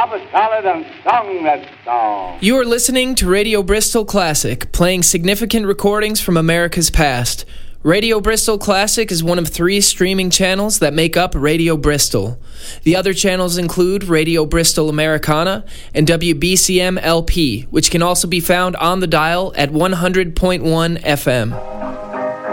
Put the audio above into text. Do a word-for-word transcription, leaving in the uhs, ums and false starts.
Robert Solid and sung that song. You are listening to Radio Bristol Classic, playing significant recordings from America's past. Radio Bristol Classic is one of three streaming channels that make up Radio Bristol. The other channels include Radio Bristol Americana and W B C M L P, which can also be found on the dial at one hundred point one F M.